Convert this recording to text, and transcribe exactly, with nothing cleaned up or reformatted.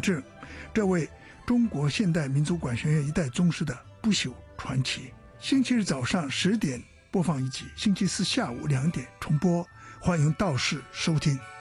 正，这位中国现代民族管弦乐一代宗师的不朽传奇。星期日早上十点播放一集，星期四下午两点重播，欢迎到时收听。